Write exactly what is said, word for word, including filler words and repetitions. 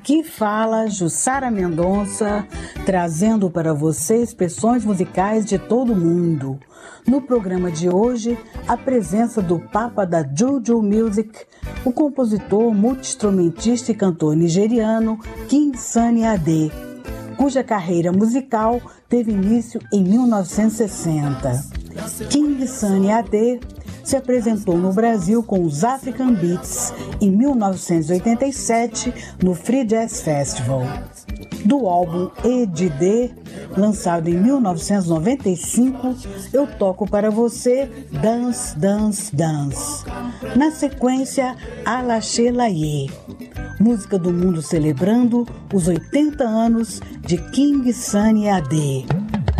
Aqui fala Jussara Mendonça, trazendo para você expressões musicais de todo o mundo. No programa de hoje, a presença do Papa da Juju Music, o compositor, multi-instrumentista e cantor nigeriano King Sunny Ade, cuja carreira musical teve início em mil novecentos e sessenta. King Sunny Ade se apresentou no Brasil com os African Beats em mil novecentos e oitenta e sete no Free Jazz Festival. Do álbum E D D, lançado em mil novecentos e noventa e cinco, eu toco para você Dance, Dance, Dance. Na sequência, Alache Laye, música do mundo celebrando os oitenta anos de King Sunny Ade.